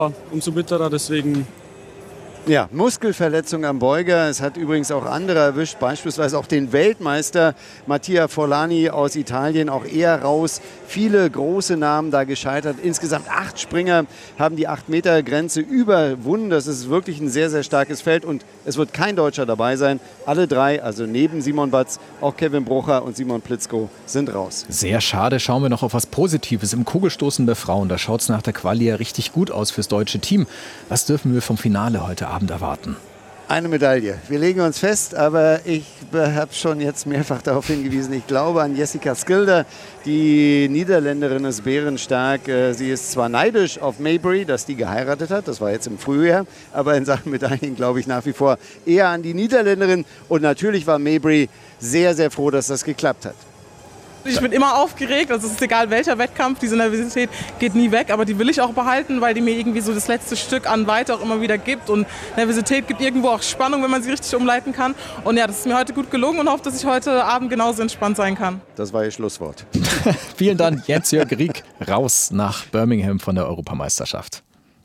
umso bitterer, deswegen. Ja, Muskelverletzung am Beuger. Es hat übrigens auch andere erwischt, beispielsweise auch den Weltmeister Mattia Forlani aus Italien, auch er raus. Viele große Namen da gescheitert. Insgesamt 8 Springer haben die 8-Meter-Grenze überwunden. Das ist wirklich ein sehr, sehr starkes Feld und es wird kein Deutscher dabei sein. Alle 3, also neben Simon Batz, auch Kevin Brucher und Simon Plitzko sind raus. Sehr schade. Schauen wir noch auf was Positives. Im Kugelstoßen der Frauen, da schaut es nach der Quali ja richtig gut aus fürs deutsche Team. Was dürfen wir vom Finale heute Abend erwarten? Eine Medaille. Wir legen uns fest, aber ich habe schon jetzt mehrfach darauf hingewiesen. Ich glaube an Jessica Skilder. Die Niederländerin ist bärenstark. Sie ist zwar neidisch auf Mabry, dass die geheiratet hat. Das war jetzt im Frühjahr. Aber in Sachen Medaillen glaube ich nach wie vor eher an die Niederländerin. Und natürlich war Mabry sehr, sehr froh, dass das geklappt hat. Ich bin immer aufgeregt, also es ist egal welcher Wettkampf, diese Nervosität geht nie weg, aber die will ich auch behalten, weil die mir irgendwie so das letzte Stück an Weite auch immer wieder gibt und Nervosität gibt irgendwo auch Spannung, wenn man sie richtig umleiten kann und ja, das ist mir heute gut gelungen und hoffe, dass ich heute Abend genauso entspannt sein kann. Das war Ihr Schlusswort. Vielen Dank, Jens-Jörg Rieck, raus nach Birmingham von der Europameisterschaft.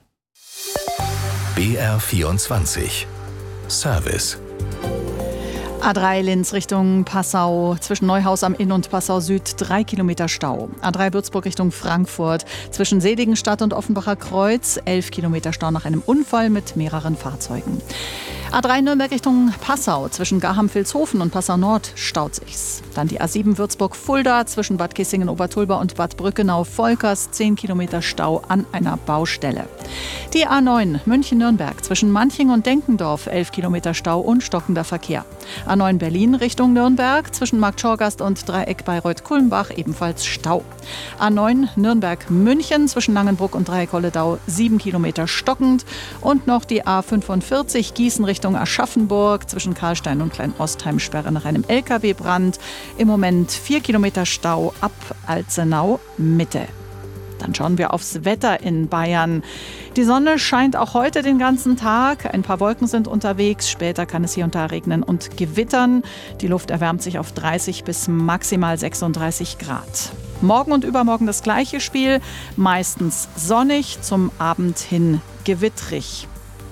BR24 Service. A3 Linz Richtung Passau, zwischen Neuhaus am Inn und Passau Süd 3 Kilometer Stau. A3 Würzburg Richtung Frankfurt, zwischen Seligenstadt und Offenbacher Kreuz 11 Kilometer Stau nach einem Unfall mit mehreren Fahrzeugen. A3 Nürnberg Richtung Passau, zwischen Garham-Vilshofen und Passau Nord staut sich's. Dann die A7 Würzburg-Fulda, zwischen Bad Kissingen-Obertulba und Bad Brückenau-Volkers 10 Kilometer Stau an einer Baustelle. Die A9 München-Nürnberg, zwischen Manching und Denkendorf 11 Kilometer Stau und stockender Verkehr. A9 Berlin Richtung Nürnberg, zwischen Marktschorgast und Dreieck Bayreuth-Kulmbach ebenfalls Stau. A9 Nürnberg-München, zwischen Langenbruck und Dreieck Holledau 7 Kilometer stockend. Und noch die A45 Gießen Richtung Aschaffenburg, zwischen Karlstein und Kleinostheim Sperre nach einem LKW-Brand. Im Moment 4 Kilometer Stau ab Alzenau Mitte. Dann schauen wir aufs Wetter in Bayern. Die Sonne scheint auch heute den ganzen Tag. Ein paar Wolken sind unterwegs. Später kann es hier und da regnen und gewittern. Die Luft erwärmt sich auf 30 bis maximal 36 Grad. Morgen und übermorgen das gleiche Spiel. Meistens sonnig, zum Abend hin gewittrig.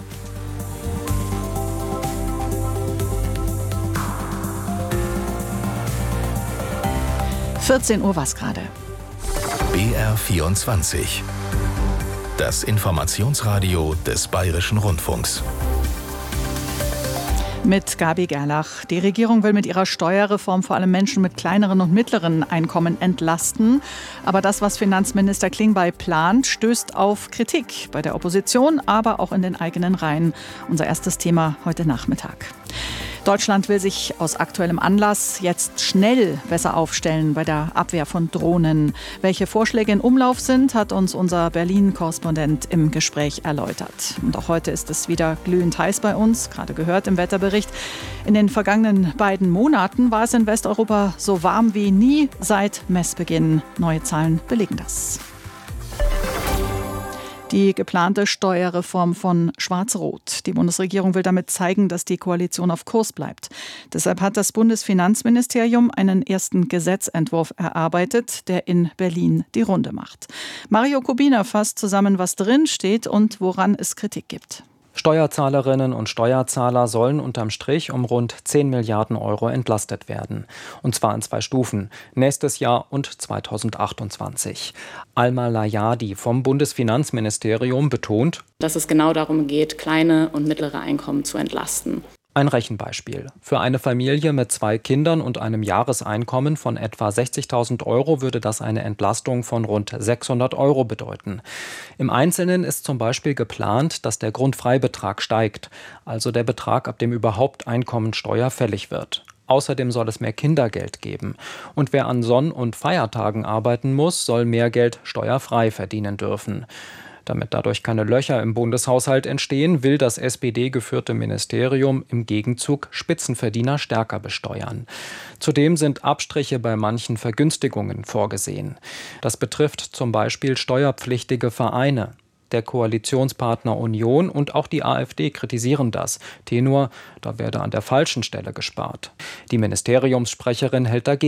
(14 Uhr) war's gerade. BR24. Das Informationsradio des Bayerischen Rundfunks. Mit Gabi Gerlach. Die Regierung will mit ihrer Steuerreform vor allem Menschen mit kleineren und mittleren Einkommen entlasten. Aber das, was Finanzminister Klingbeil plant, stößt auf Kritik bei der Opposition, aber auch in den eigenen Reihen. Unser erstes Thema heute Nachmittag. Deutschland will sich aus aktuellem Anlass jetzt schnell besser aufstellen bei der Abwehr von Drohnen. Welche Vorschläge in Umlauf sind, hat uns unser Berlin-Korrespondent im Gespräch erläutert. Und auch heute ist es wieder glühend heiß bei uns, gerade gehört im Wetterbericht. In den vergangenen beiden Monaten war es in Westeuropa so warm wie nie seit Messbeginn. Neue Zahlen belegen das. Die geplante Steuerreform von Schwarz-Rot. Die Bundesregierung will damit zeigen, dass die Koalition auf Kurs bleibt. Deshalb hat das Bundesfinanzministerium einen ersten Gesetzentwurf erarbeitet, der in Berlin die Runde macht. Mario Kubina fasst zusammen, was drin steht und woran es Kritik gibt. Steuerzahlerinnen und Steuerzahler sollen unterm Strich um rund 10 Milliarden Euro entlastet werden. Und zwar in 2 Stufen, nächstes Jahr und 2028. Alma Layadi vom Bundesfinanzministerium betont, dass es genau darum geht, kleine und mittlere Einkommen zu entlasten. Ein Rechenbeispiel. Für eine Familie mit 2 Kindern und einem Jahreseinkommen von etwa 60.000 Euro würde das eine Entlastung von rund 600 Euro bedeuten. Im Einzelnen ist zum Beispiel geplant, dass der Grundfreibetrag steigt, also der Betrag, ab dem überhaupt Einkommensteuer fällig wird. Außerdem soll es mehr Kindergeld geben. Und wer an Sonn- und Feiertagen arbeiten muss, soll mehr Geld steuerfrei verdienen dürfen. Damit dadurch keine Löcher im Bundeshaushalt entstehen, will das SPD-geführte Ministerium im Gegenzug Spitzenverdiener stärker besteuern. Zudem sind Abstriche bei manchen Vergünstigungen vorgesehen. Das betrifft zum Beispiel steuerpflichtige Vereine. Der Koalitionspartner Union und auch die AfD kritisieren das. Tenor, da werde an der falschen Stelle gespart. Die Ministeriumssprecherin hält dagegen.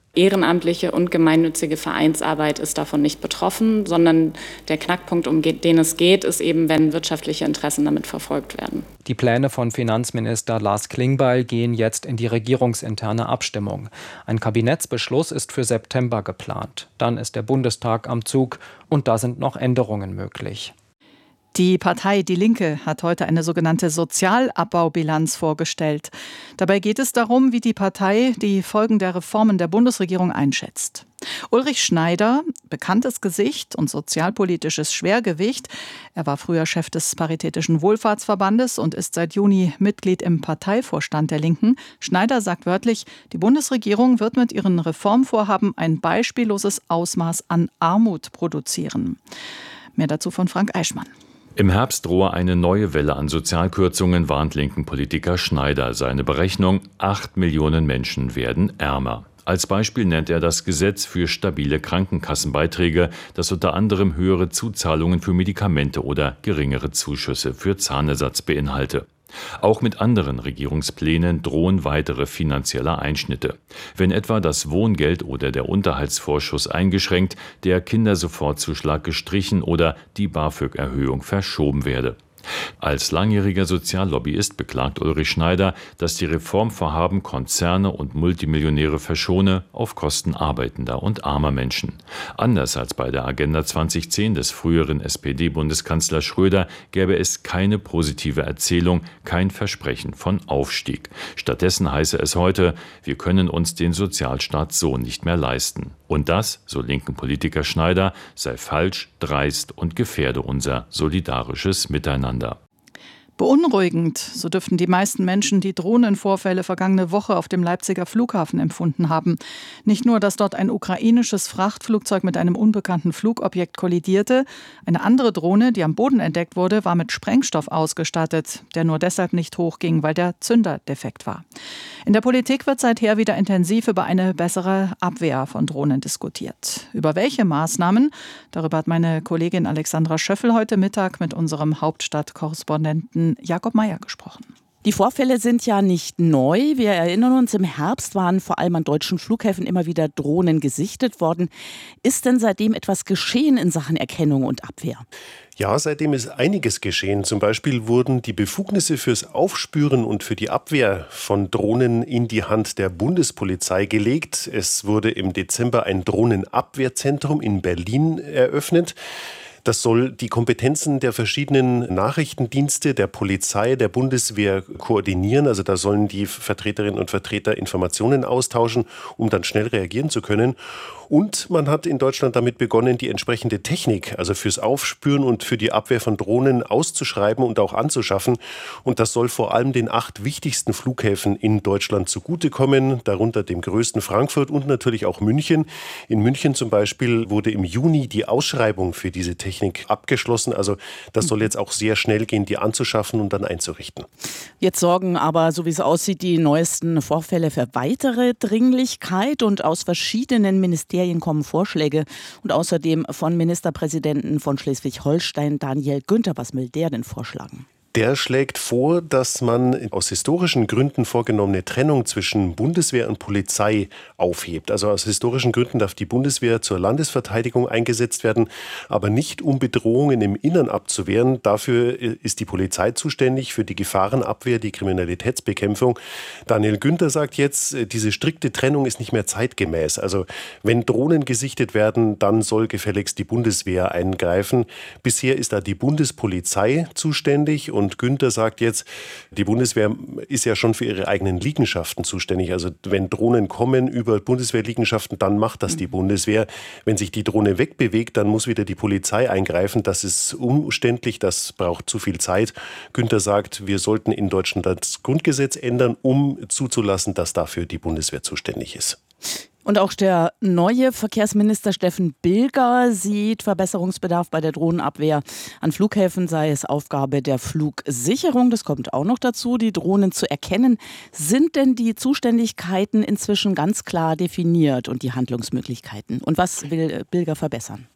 Ehrenamtliche und gemeinnützige Vereinsarbeit ist davon nicht betroffen, sondern der Knackpunkt, um den es geht, ist eben, wenn wirtschaftliche Interessen damit verfolgt werden. Die Pläne von Finanzminister Lars Klingbeil gehen jetzt in die regierungsinterne Abstimmung. Ein Kabinettsbeschluss ist für September geplant. Dann ist der Bundestag am Zug und da sind noch Änderungen möglich. Die Partei Die Linke hat heute eine sogenannte Sozialabbaubilanz vorgestellt. Dabei geht es darum, wie die Partei die Folgen der Reformen der Bundesregierung einschätzt. Ulrich Schneider, bekanntes Gesicht und sozialpolitisches Schwergewicht. Er war früher Chef des Paritätischen Wohlfahrtsverbandes und ist seit Juni Mitglied im Parteivorstand der Linken. Schneider sagt wörtlich, die Bundesregierung wird mit ihren Reformvorhaben ein beispielloses Ausmaß an Armut produzieren. Mehr dazu von Frank Eichmann. Im Herbst drohe eine neue Welle an Sozialkürzungen, warnt linken Politiker Schneider. Seine Berechnung: 8 Millionen Menschen werden ärmer. Als Beispiel nennt er das Gesetz für stabile Krankenkassenbeiträge, das unter anderem höhere Zuzahlungen für Medikamente oder geringere Zuschüsse für Zahnersatz beinhalte. Auch mit anderen Regierungsplänen drohen weitere finanzielle Einschnitte. Wenn etwa das Wohngeld oder der Unterhaltsvorschuss eingeschränkt, der Kindersofortzuschlag gestrichen oder die BAföG-Erhöhung verschoben werde. Als langjähriger Soziallobbyist beklagt Ulrich Schneider, dass die Reformvorhaben Konzerne und Multimillionäre verschone auf Kosten arbeitender und armer Menschen. Anders als bei der Agenda 2010 des früheren SPD-Bundeskanzlers Schröder gäbe es keine positive Erzählung, kein Versprechen von Aufstieg. Stattdessen heiße es heute, wir können uns den Sozialstaat so nicht mehr leisten. Und das, so linken Politiker Schneider, sei falsch, dreist und gefährde unser solidarisches Miteinander. Beunruhigend, so dürften die meisten Menschen die Drohnenvorfälle vergangene Woche auf dem Leipziger Flughafen empfunden haben. Nicht nur, dass dort ein ukrainisches Frachtflugzeug mit einem unbekannten Flugobjekt kollidierte, eine andere Drohne, die am Boden entdeckt wurde, war mit Sprengstoff ausgestattet, der nur deshalb nicht hochging, weil der Zünder defekt war. In der Politik wird seither wieder intensiv über eine bessere Abwehr von Drohnen diskutiert. Über welche Maßnahmen? Darüber hat meine Kollegin Alexandra Schöffel heute Mittag mit unserem Hauptstadtkorrespondenten Jakob Meyer gesprochen. Die Vorfälle sind ja nicht neu. Wir erinnern uns, im Herbst waren vor allem an deutschen Flughäfen immer wieder Drohnen gesichtet worden. Ist denn seitdem etwas geschehen in Sachen Erkennung und Abwehr? Ja, seitdem ist einiges geschehen. Zum Beispiel wurden die Befugnisse fürs Aufspüren und für die Abwehr von Drohnen in die Hand der Bundespolizei gelegt. Es wurde im Dezember ein Drohnenabwehrzentrum in Berlin eröffnet. Das soll die Kompetenzen der verschiedenen Nachrichtendienste, der Polizei, der Bundeswehr koordinieren. Also da sollen die Vertreterinnen und Vertreter Informationen austauschen, um dann schnell reagieren zu können. Und man hat in Deutschland damit begonnen, die entsprechende Technik, also fürs Aufspüren und für die Abwehr von Drohnen auszuschreiben und auch anzuschaffen. Und das soll vor allem den 8 wichtigsten Flughäfen in Deutschland zugutekommen, darunter dem größten Frankfurt und natürlich auch München. In München zum Beispiel wurde im Juni die Ausschreibung für diese Technik abgeschlossen. Also das soll jetzt auch sehr schnell gehen, die anzuschaffen und dann einzurichten. Jetzt sorgen aber, so wie es aussieht, die neuesten Vorfälle für weitere Dringlichkeit und aus verschiedenen Ministerien kommen Vorschläge und außerdem von Ministerpräsidenten von Schleswig-Holstein, Daniel Günther. Was will der denn vorschlagen? Der schlägt vor, dass man aus historischen Gründen vorgenommene Trennung zwischen Bundeswehr und Polizei aufhebt. Also aus historischen Gründen darf die Bundeswehr zur Landesverteidigung eingesetzt werden, aber nicht um Bedrohungen im Innern abzuwehren. Dafür ist die Polizei zuständig, für die Gefahrenabwehr, die Kriminalitätsbekämpfung. Daniel Günther sagt jetzt, diese strikte Trennung ist nicht mehr zeitgemäß. Also wenn Drohnen gesichtet werden, dann soll gefälligst die Bundeswehr eingreifen. Bisher ist da die Bundespolizei zuständig. Und Günther sagt jetzt, die Bundeswehr ist ja schon für ihre eigenen Liegenschaften zuständig. Also wenn Drohnen kommen über Bundeswehrliegenschaften, dann macht das die Bundeswehr. Wenn sich die Drohne wegbewegt, dann muss wieder die Polizei eingreifen. Das ist umständlich, das braucht zu viel Zeit. Günther sagt, wir sollten in Deutschland das Grundgesetz ändern, um zuzulassen, dass dafür die Bundeswehr zuständig ist. Und auch der neue Verkehrsminister Steffen Bilger sieht Verbesserungsbedarf bei der Drohnenabwehr. An Flughäfen sei es Aufgabe der Flugsicherung. Das kommt auch noch dazu, die Drohnen zu erkennen. Sind denn die Zuständigkeiten inzwischen ganz klar definiert und die Handlungsmöglichkeiten? Und was will Bilger verbessern?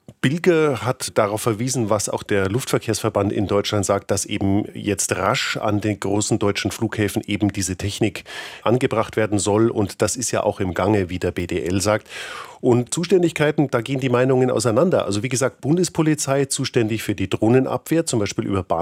Bilger hat darauf verwiesen, was auch der Luftverkehrsverband in Deutschland sagt, dass eben jetzt rasch an den großen deutschen Flughäfen eben diese Technik angebracht werden soll. Und das ist ja auch im Gange, wie der BDL sagt. Und Zuständigkeiten, da gehen die Meinungen auseinander. Also wie gesagt, Bundespolizei zuständig für die Drohnenabwehr, zum Beispiel über